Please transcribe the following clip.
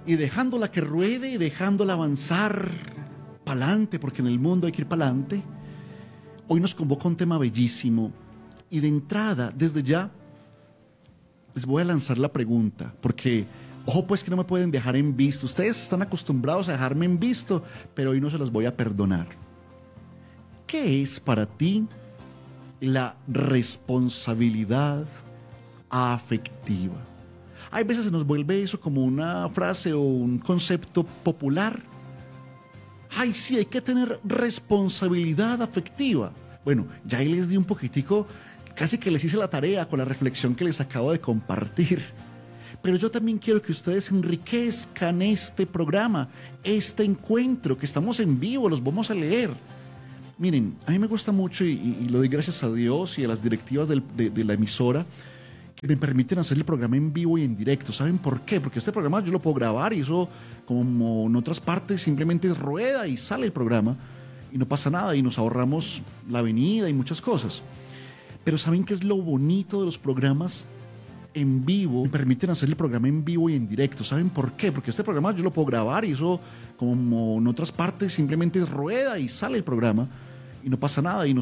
y dejándola que ruede y dejándola avanzar pa'lante, porque en el mundo hay que ir pa'lante, hoy nos convoca un tema bellísimo y de entrada, desde ya, les voy a lanzar la pregunta, porque, ojo pues que no me pueden dejar en visto, ustedes están acostumbrados a dejarme en visto, pero hoy no se los voy a perdonar. ¿Qué es para ti la responsabilidad afectiva? Hay veces se nos vuelve eso como una frase o un concepto popular. Ay, sí, hay que tener responsabilidad afectiva. Bueno, ya ahí les di un poquitico, casi que les hice la tarea con la reflexión que les acabo de compartir. Pero yo también quiero que ustedes enriquezcan este programa, este encuentro, que estamos en vivo, los vamos a leer. Miren, a mí me gusta mucho y lo doy gracias a Dios y a las directivas de la emisora que me permiten hacer el programa en vivo y en directo. ¿Saben por qué? Porque este programa yo lo puedo grabar y eso, como en otras partes, simplemente rueda y sale el programa y no pasa nada y nos ahorramos la avenida y muchas cosas. Pero ¿saben qué es lo bonito de los programas en vivo? Me permiten hacer el programa en vivo y en directo. ¿Saben por qué? Porque este programa yo lo puedo grabar y eso, como en otras partes, simplemente rueda y sale el programa y no pasa nada y nos